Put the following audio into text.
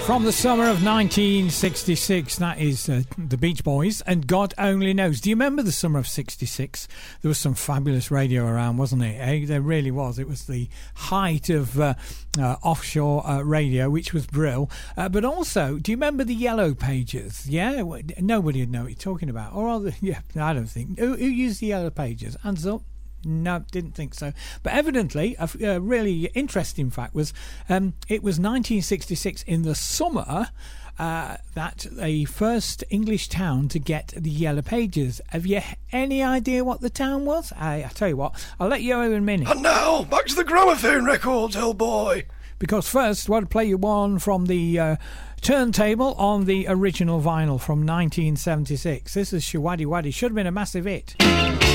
From the summer of 1966, that is the Beach Boys and God Only Knows. Do you remember the summer of 66? There was some fabulous radio around, wasn't it? Eh? There really was. It was the height of offshore radio, which was brill. But also, do you remember the Yellow Pages? Yeah? Nobody would know what you're talking about. Yeah, I don't think. Who used the Yellow Pages? Hands up. No, didn't think so. But evidently, a really interesting fact was it was 1966 in the summer that the first English town to get the Yellow Pages. Have you any idea what the town was? I tell you what, I'll let you know in a minute. And now, back to the gramophone records, old boy. Because first, I want to play you one from the turntable on the original vinyl from 1976. This is Shawaddy Waddy. Should have been a massive hit.